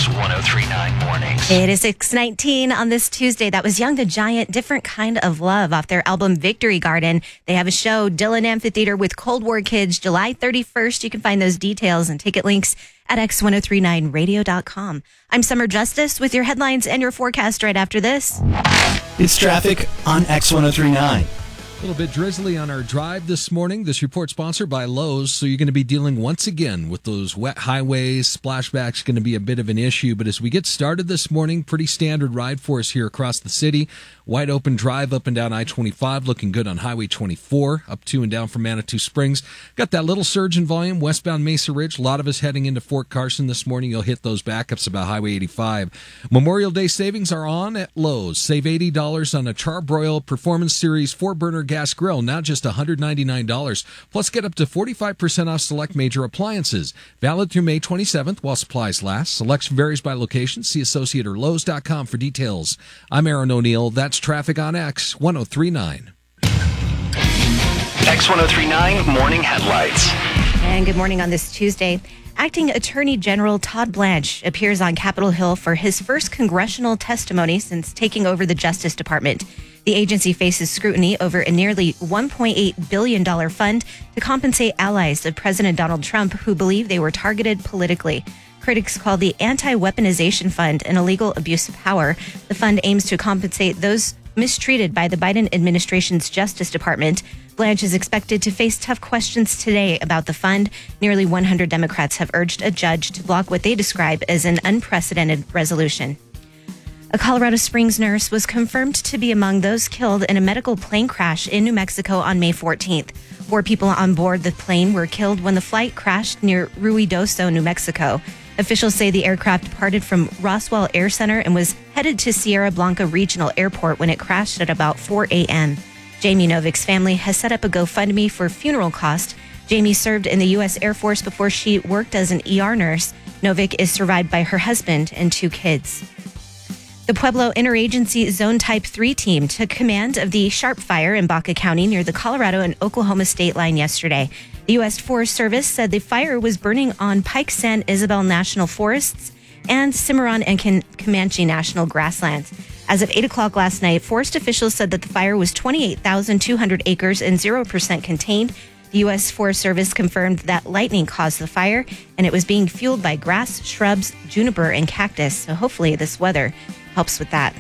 X1039 Mornings. It is 6:19 on this Tuesday. That was Young the Giant, Different Kind of Love off their album Victory Garden. They have a show, Dillon Amphitheater with Cold War Kids, July 31st. You can find those details and ticket links at x1039radio.com. I'm Summer Justice with your headlines and your forecast right after this. It's traffic on X1039. A little bit drizzly on our drive this morning. This report sponsored by Lowe's. So you're going to be dealing once again with those wet highways. Splashback's going to be a bit of an issue. But as we get started this morning, pretty standard ride for us here across the city. Wide open drive up and down I-25, looking good on Highway 24, up to and down from Manitou Springs. Got that little surge in volume westbound Mesa Ridge. A lot of us heading into Fort Carson this morning. You'll hit those backups about Highway 85. Memorial Day savings are on at Lowe's. Save $80 on a Charbroil Performance Series 4-burner gas grill, now just $199. Plus get up to 45% off select major appliances. Valid through May 27th while supplies last. Selection varies by location. See associate or Lowe's.com for details. I'm Aaron O'Neill. That's traffic on X1039. X1039 Morning Headlights. And good morning on this Tuesday. Acting Attorney General Todd Blanche appears on Capitol Hill for his first congressional testimony since taking over the Justice Department. The agency faces scrutiny over a nearly $1.8 billion fund to compensate allies of President Donald Trump who believe they were targeted politically. Critics call the Anti-Weaponization Fund an illegal abuse of power. The fund aims to compensate those mistreated by the Biden administration's Justice Department. Blanche is expected to face tough questions today about the fund. Nearly 100 Democrats have urged a judge to block what they describe as an unprecedented resolution. A Colorado Springs nurse was confirmed to be among those killed in a medical plane crash in New Mexico on May 14th. 4 people on board the plane were killed when the flight crashed near Ruidoso, New Mexico. Officials say the aircraft departed from Roswell Air Center and was headed to Sierra Blanca Regional Airport when it crashed at about 4 a.m. Jamie Novik's family has set up a GoFundMe for funeral costs. Jamie served in the U.S. Air Force before she worked as an ER nurse. Novik is survived by her husband and 2 kids. The Pueblo Interagency Zone Type 3 team took command of the Sharp Fire in Baca County near the Colorado and Oklahoma state line yesterday. The U.S. Forest Service said the fire was burning on Pike San Isabel National Forests and Cimarron and Comanche National Grasslands. As of 8 o'clock last night, forest officials said that the fire was 28,200 acres and 0% contained. The U.S. Forest Service confirmed that lightning caused the fire, and it was being fueled by grass, shrubs, juniper, and cactus. So hopefully this weather helps with that.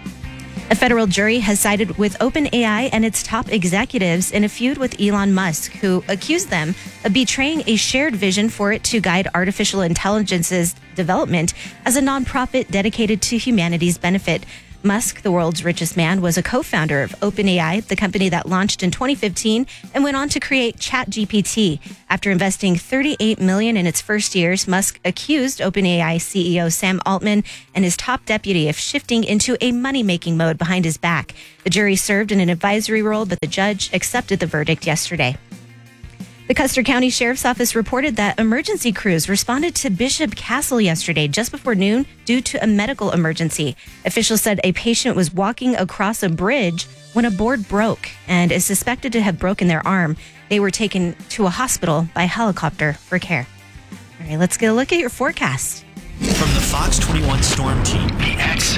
A federal jury has sided with OpenAI and its top executives in a feud with Elon Musk, who accused them of betraying a shared vision for it to guide artificial intelligence's development as a nonprofit dedicated to humanity's benefit. Musk, the world's richest man, was a co-founder of OpenAI, the company that launched in 2015 and went on to create ChatGPT. After investing $38 million in its first years, Musk accused OpenAI CEO Sam Altman and his top deputy of shifting into a money-making mode behind his back. The jury served in an advisory role, but the judge accepted the verdict yesterday. The Custer County Sheriff's Office reported that emergency crews responded to Bishop Castle yesterday just before noon due to a medical emergency. Officials said a patient was walking across a bridge when a board broke and is suspected to have broken their arm. They were taken to a hospital by helicopter for care. All right, let's get a look at your forecast. From the Fox 21 Storm Team, The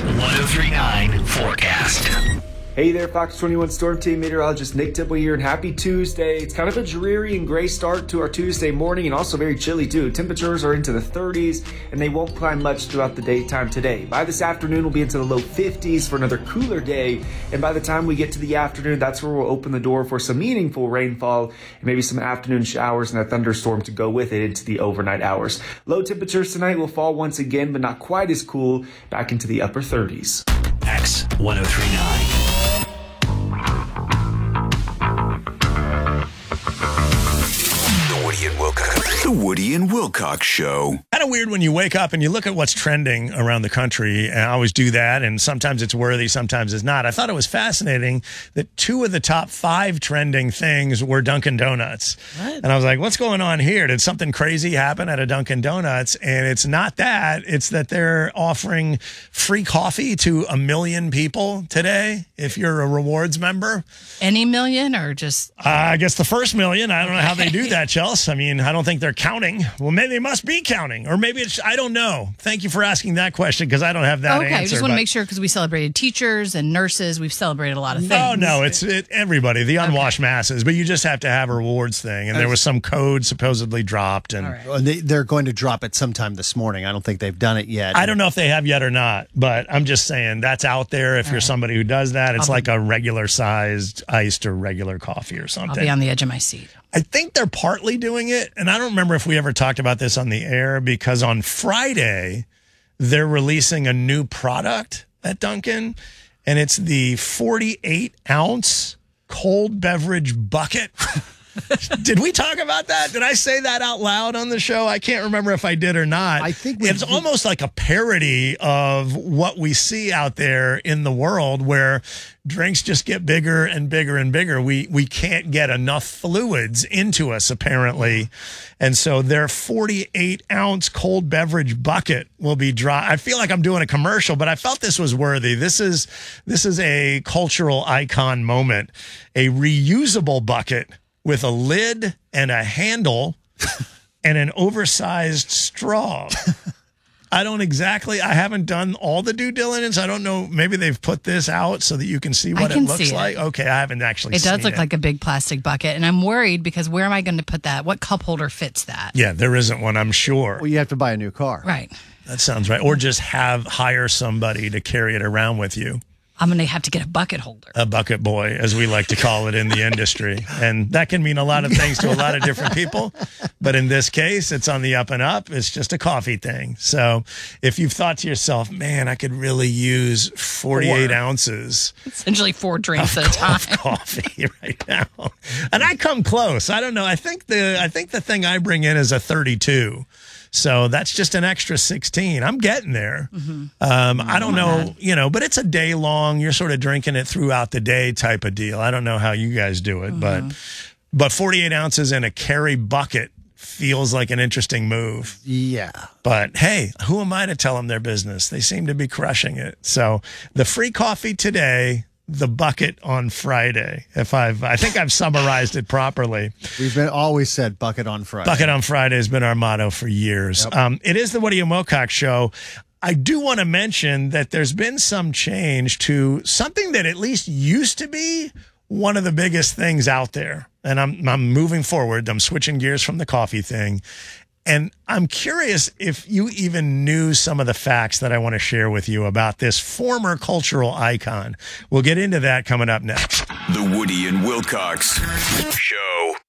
X1039 Forecast. Hey there, Fox 21 Storm Team meteorologist Nick Tipple here, and happy Tuesday. It's kind of a dreary and gray start to our Tuesday morning, and also very chilly too. Temperatures are into the 30s, and they won't climb much throughout the daytime today. By this afternoon, we'll be into the low 50s for another cooler day, and by the time we get to the afternoon, that's where we'll open the door for some meaningful rainfall, and maybe some afternoon showers and a thunderstorm to go with it into the overnight hours. Low temperatures tonight will fall once again, but not quite as cool, back into the upper 30s. X1039. The Woody and Wilcox Show. Kind of weird when you wake up and you look at what's trending around the country. And I always do that, and sometimes it's worthy, sometimes it's not. I thought it was fascinating that 2 of the top 5 trending things were Dunkin' Donuts. What? And I was like, what's going on here? Did something crazy happen at a Dunkin' Donuts? And it's not that. It's that they're offering free coffee to 1 million people today if you're a rewards member. Any million or just? I guess the first million. I don't know how they do that, Chelsea. I mean, I don't think they're counting. Well, maybe they must be counting, or maybe it's, I don't know. Thank you for asking that question because I don't have that answer. Okay, I just want to make sure because we celebrated teachers and nurses. We've celebrated a lot of things. No, it's everybody, the unwashed masses, but you just have to have a rewards thing. And there was some code supposedly dropped. And they're going to drop it sometime this morning. I don't think they've done it yet. I don't know if they have yet or not, but I'm just saying that's out there. If you're somebody who does that, it's like a regular sized iced or regular coffee or something. I'll be on the edge of my seat. I think they're partly doing it, and I don't remember if we ever talked about this on the air, because on Friday, they're releasing a new product at Dunkin', and it's the 48-ounce cold beverage bucket. Did we talk about that? Did I say that out loud on the show? I can't remember if I did or not. I think it's almost like a parody of what we see out there in the world where drinks just get bigger and bigger and bigger. We can't get enough fluids into us, apparently. And so their 48-ounce cold beverage bucket will be dry. I feel like I'm doing a commercial, but I felt this was worthy. This is a cultural icon moment. A reusable bucket with a lid and a handle and an oversized straw. I haven't done all the due diligence. I don't know. Maybe they've put this out so that you can see what it looks like. Okay, I haven't actually seen it. It does look like a big plastic bucket, and I'm worried because where am I going to put that? What cup holder fits that? Yeah, there isn't one, I'm sure. Well, you have to buy a new car. Right. That sounds right. Or just hire somebody to carry it around with you. I'm going to have to get a bucket holder. A bucket boy, as we like to call it in the industry. And that can mean a lot of things to a lot of different people. But in this case, it's on the up and up. It's just a coffee thing. So if you've thought to yourself, man, I could really use 48 ounces. Essentially 4 drinks at a time. Of coffee right now. And I come close. I don't know. I think the thing I bring in is a 32. So that's just an extra 16. I'm getting there. I don't know, but it's a day long. You're sort of drinking it throughout the day type of deal. I don't know how you guys do it, but 48 ounces in a carry bucket feels like an interesting move. Yeah. But hey, who am I to tell them their business? They seem to be crushing it. So the free coffee today, the bucket on Friday. I think I've summarized it properly. We've always said bucket on Friday. Bucket on Friday has been our motto for years. Yep. It is the Woody and Wilcox Show. I do want to mention that there's been some change to something that at least used to be one of the biggest things out there. And I'm moving forward. I'm switching gears from the coffee thing. And I'm curious if you even knew some of the facts that I want to share with you about this former cultural icon. We'll get into that coming up next. The Woody and Wilcox Show.